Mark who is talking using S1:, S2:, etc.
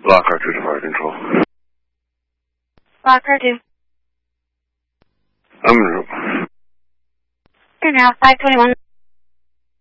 S1: Lock R2 to fire control.
S2: Lock R2.
S1: I'm in route.
S2: Here now, 521.